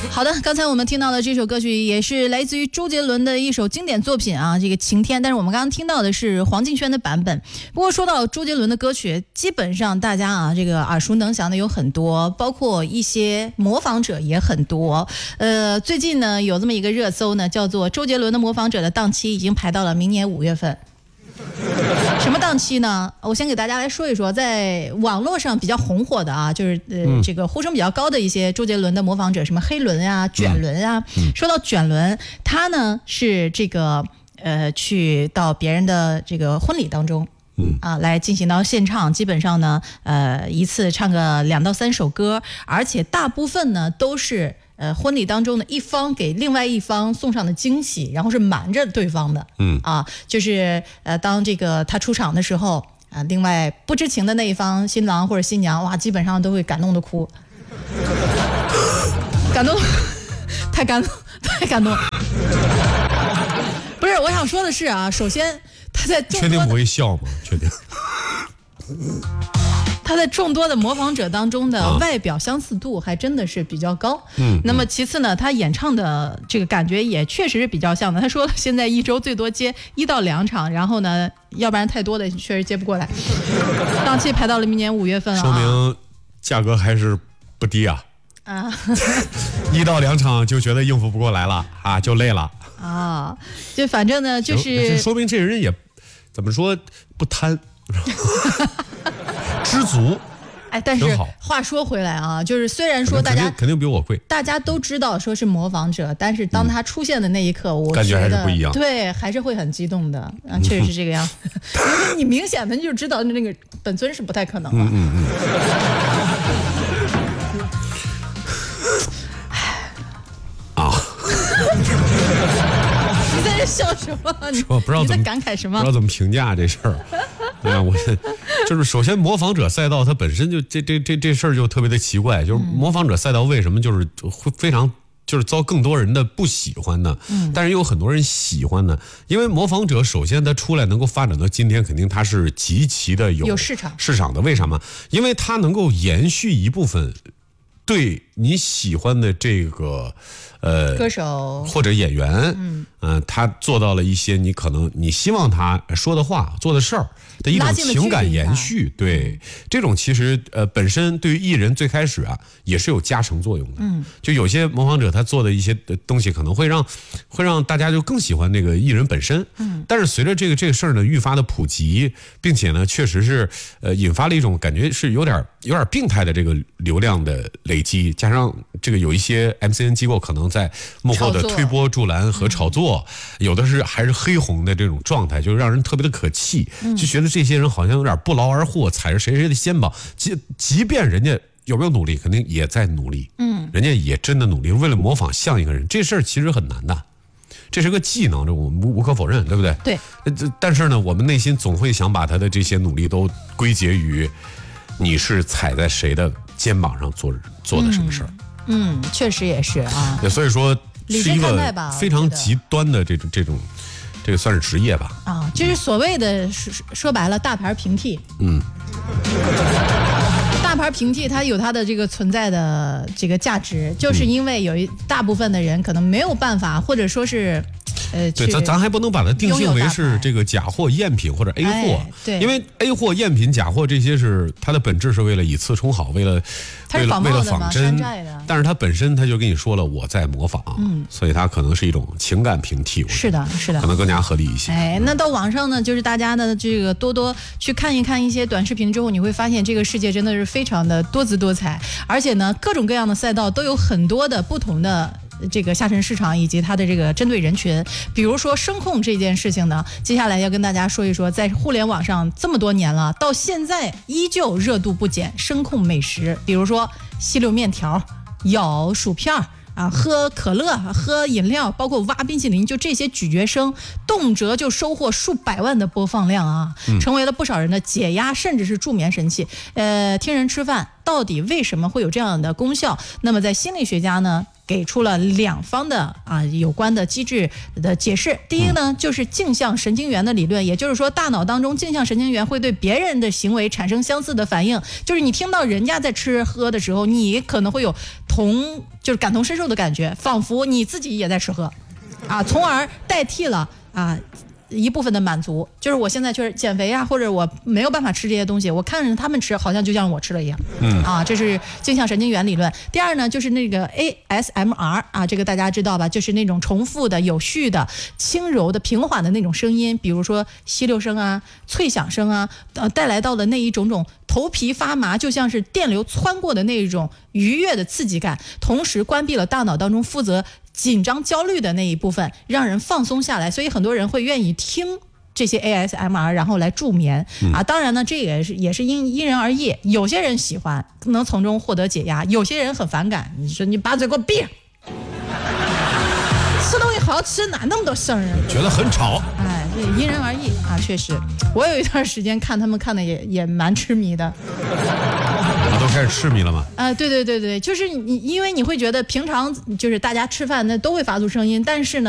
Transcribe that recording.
好的，刚才我们听到的这首歌曲也是来自于周杰伦的一首经典作品啊，这个《晴天》。但是我们刚刚听到的是黄敬轩的版本。不过说到周杰伦的歌曲，基本上大家啊这个耳熟能详的有很多，包括一些模仿者也很多。最近呢有这么一个热搜呢，叫做周杰伦的模仿者的档期已经排到了明年5月份。什么档期呢？我先给大家来说一说，在网络上比较红火的啊，就是这个呼声比较高的一些周杰伦的模仿者，什么黑轮啊、卷轮啊。说到卷轮，他呢是这个去到别人的这个婚礼当中。来进行到现唱，基本上呢，一次唱个2到3首歌，而且大部分呢都是婚礼当中的一方给另外一方送上的惊喜，然后是瞒着对方的，就是当这个他出场的时候另外不知情的那一方新郎或者新娘，哇，基本上都会感动的哭，感动，太感动了。不是，我想说的是啊，首先。他在确定不会笑吗？确定。 他在众多的模仿者当中的外表相似度还真的是比较高。那么其次呢，他演唱的这个感觉也确实是比较像的。他说现在1周最多接1到2场，然后呢，要不然太多的确实接不过来。档期排到了明年5月份啊， 说明价格还是不低啊。1到2场就觉得应付不过来了啊，就累了啊。就反正呢，就是说明这人也怎么说不贪，知足。 哎，但是话说回来啊，就是虽然说大家肯定比我贵， 大家都知道说是模仿者，但是当他出现的那一刻，我感觉还是不一样， 对，还是会很激动的啊，确实是这个样子。你明显的就知道那个本尊是不太可能了。你在这笑什么？ 我不知道怎么感慨什么？ 不知道怎么评价这事儿。我就是首先模仿者赛道它本身就这事儿就特别的奇怪，就是模仿者赛道为什么就是会非常就是遭更多人的不喜欢呢？但是又有很多人喜欢呢？因为模仿者首先他出来能够发展到今天，肯定他是极其的有市场的。为什么？因为他能够延续一部分对你喜欢的这个歌手或者演员，他做到了一些你可能你希望他说的话、做的事儿的一种情感延续。对，这种其实本身对于艺人最开始啊也是有加成作用的。就有些模仿者他做的一些东西可能会让大家就更喜欢那个艺人本身。但是随着这个事儿呢愈发的普及，并且呢确实是引发了一种感觉是有点病态的这个流量的累积，加上这个有一些 MCN 机构可能在幕后的推波助澜和炒作，有的是还是黑红的这种状态，就是让人特别的可气，就觉得这些人好像有点不劳而获，踩着谁的肩膀，即便人家有没有努力，肯定也在努力，人家也真的努力，为了模仿像一个人，这事儿其实很难的，这是个技能，这我们无可否认，对不对？ 对。 但是呢，我们内心总会想把他的这些努力都归结于你是踩在谁的肩膀上做的什么事儿。 确实也是啊。 所以说是一个非常极端的这个算是职业吧。 就是所谓的说白了大牌平替。大牌平替它有它的这个存在的这个价值，就是因为有一大部分的人可能没有办法，或者说是对，咱还不能把它定性为是这个假货、赝品或者 A 货， 对， 因为 A 货、赝品、假货这些是它的本质是为了以次充好，为了仿真，但是它本身它就跟你说了我在模仿，所以它可能是一种情感平替， 是的， 可能更加合理一些。 那到网上呢，就是大家呢这个多多去看一看一些短视频之后，你会发现这个世界真的是非常的多姿多彩，而且呢各种各样的赛道都有很多的不同的这个下沉市场以及它的这个针对人群。比如说声控这件事情呢，接下来要跟大家说一说，在互联网上这么多年了，到现在依旧热度不减声控美食，比如说吸溜面条、咬薯片喝可乐、喝饮料，包括挖冰淇淋，就这些咀嚼声动辄就收获数百万的播放量成为了不少人的解压甚至是助眠神器。听人吃饭到底为什么会有这样的功效？那么在心理学家呢，给出了两方的有关的机制的解释。第一呢，就是镜像神经元的理论，也就是说大脑当中镜像神经元会对别人的行为产生相似的反应，就是你听到人家在吃喝的时候，你可能会有就是感同身受的感觉，仿佛你自己也在吃喝从而代替了一部分的满足，就是我现在就是减肥或者我没有办法吃这些东西，我看着他们吃好像就像我吃了一样。这是镜像神经元理论。第二呢，就是那个 ASMR 这个大家知道吧，就是那种重复的、有序的、轻柔的、平缓的那种声音，比如说吸溜声脆响声带来到的那一种头皮发麻，就像是电流穿过的那一种愉悦的刺激感，同时关闭了大脑当中负责紧张焦虑的那一部分，让人放松下来，所以很多人会愿意听这些 ASMR 然后来助眠当然呢，这也是因人而异，有些人喜欢能从中获得解压，有些人很反感，你说你把嘴给我闭，吃东西好好吃，哪那么多声儿觉得很吵。 这因人而异确实，我有一段时间看他们看的也蛮痴迷的。 都开始痴迷了吗？ 对，就是因为你会觉得平常就是大家吃饭那都会发出声音，但是呢